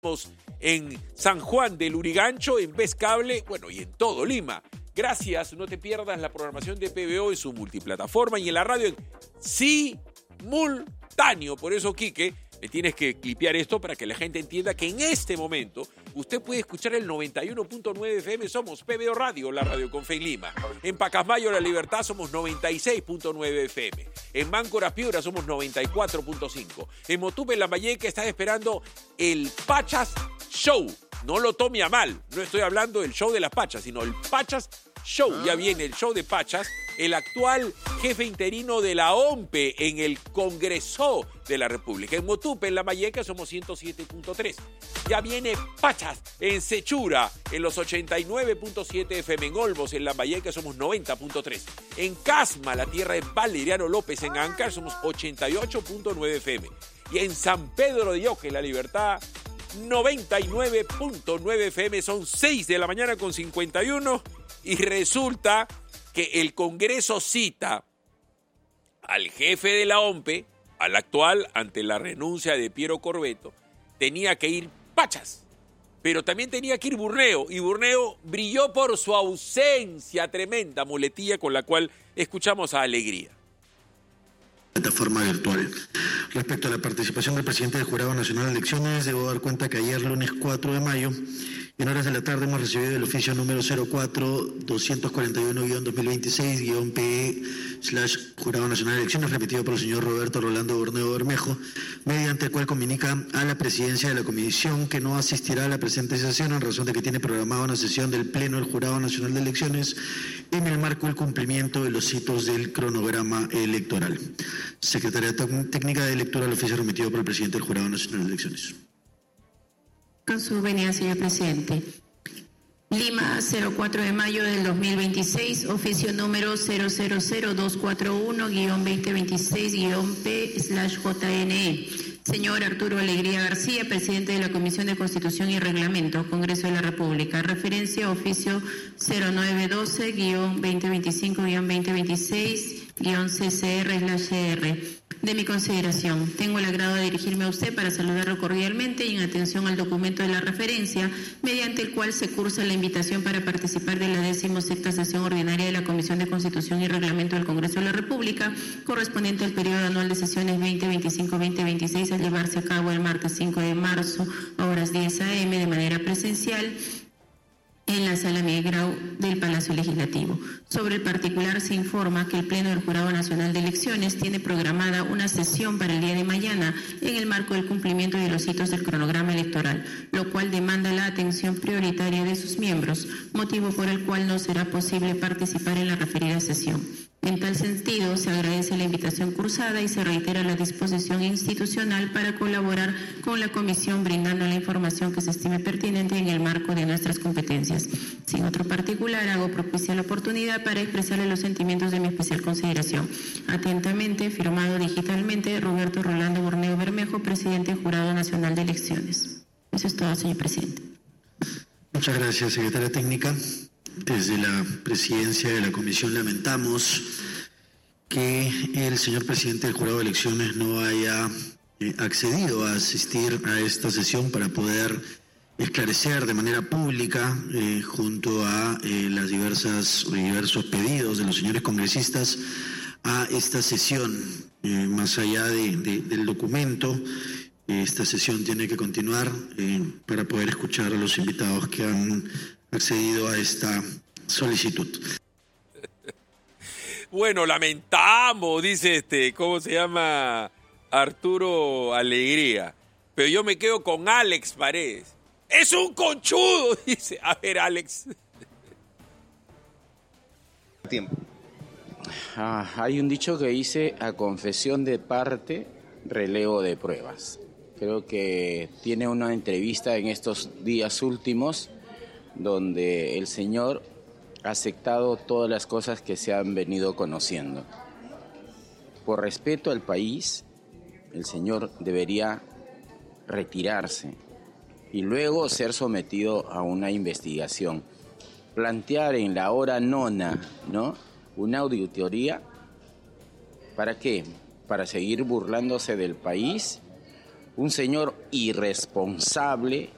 en San Juan del Lurigancho, en Vez Cable, bueno, y en todo Lima. Gracias, no te pierdas la programación de PBO en su multiplataforma y en la radio en simultáneo. Por eso, Quique, me tienes que clipear esto para que la gente entienda que en este momento usted puede escuchar el 91.9 FM, somos PBO Radio, la radio con fe en Lima. En Pacasmayo, La Libertad, somos 96.9 FM. En Máncora Piura somos 94.5. En Motupe, Lambayeque, estás esperando el Pachas Show. No lo tome a mal, no estoy hablando del show de las Pachas, sino el Pachas Show. Ya viene el show de Pachas, el actual jefe interino de la OMPE en el Congreso de la República. En Motupe, en Lambayeque, somos 107.3. Ya viene Pachas en Sechura, en los 89.7 FM. En Olmos, en Lambayeque, somos 90.3. En Casma, la tierra de Valeriano López, en Ancar, somos 88.9 FM. Y en San Pedro de Oque, La Libertad, 99.9 FM. Son 6 de la mañana con 51 y resulta que el Congreso cita al jefe de la OMPE, al actual, ante la renuncia de Piero Corbeto. Tenía que ir Pachas, pero también tenía que ir Burneo, y Burneo brilló por su ausencia, tremenda muletilla con la cual escuchamos a Alegría. Plataforma virtual. Respecto a la participación del presidente del Jurado Nacional de Elecciones, debo dar cuenta que ayer, lunes 4 de mayo, en horas de la tarde, hemos recibido el oficio número 04-241-2026-PE/Jurado Nacional de Elecciones, repetido por el señor Roberto Rolando Burneo Bermejo, mediante el cual comunica a la presidencia de la comisión que no asistirá a la presente sesión en razón de que tiene programada una sesión del Pleno del Jurado Nacional de Elecciones en el marco del cumplimiento de los hitos del cronograma electoral. Secretaría Técnica de Lectura del oficio remitido por el presidente del Jurado Nacional de Elecciones. Con su venia, señor presidente. Lima, 04 de mayo del 2026, oficio número 000241-2026-P/JNE. Señor Arturo Alegría García, presidente de la Comisión de Constitución y Reglamento, Congreso de la República. Referencia oficio 0912-2025-2026-CCR/CR. De mi consideración, tengo el agrado de dirigirme a usted para saludarlo cordialmente y en atención al documento de la referencia, mediante el cual se cursa la invitación para participar de la 16ª sesión ordinaria de la Comisión de Constitución y Reglamento del Congreso de la República, correspondiente al periodo anual de sesiones 2025-2026, a llevarse a cabo el martes 5 de marzo, a horas 10 a.m., de manera presencial, en la Sala Miguel Grau del Palacio Legislativo. Sobre el particular se informa que el Pleno del Jurado Nacional de Elecciones tiene programada una sesión para el día de mañana en el marco del cumplimiento de los hitos del cronograma electoral, lo cual demanda la atención prioritaria de sus miembros, motivo por el cual no será posible participar en la referida sesión. En tal sentido, se agradece la invitación cursada y se reitera la disposición institucional para colaborar con la Comisión, brindando la información que se estime pertinente en el marco de nuestras competencias. Sin otro particular, hago propicia la oportunidad para expresarle los sentimientos de mi especial consideración. Atentamente, firmado digitalmente, Roberto Rolando Burneo Bermejo, presidente del Jurado Nacional de Elecciones. Eso es todo, señor presidente. Muchas gracias, secretaria técnica. Desde la presidencia de la comisión lamentamos que el señor presidente del Jurado de Elecciones no haya accedido a asistir a esta sesión para poder esclarecer de manera pública, junto a los diversos pedidos de los señores congresistas, a esta sesión. Más allá del documento, esta sesión tiene que continuar para poder escuchar a los invitados que han accedido a esta solicitud. Bueno, lamentamos, dice ¿cómo se llama? Arturo Alegría. Pero yo me quedo con Alex Paredes. ¡Es un conchudo! Dice. A ver, Alex. Tiempo. Hay un dicho que dice: a confesión de parte, relevo de pruebas. Creo que tiene una entrevista en estos días últimos donde el señor ha aceptado todas las cosas que se han venido conociendo. Por respeto al país, el señor debería retirarse y luego ser sometido a una investigación. Plantear en la hora nona, ¿no?, una auditoría, ¿para qué? ¿Para seguir burlándose del país? Un señor irresponsable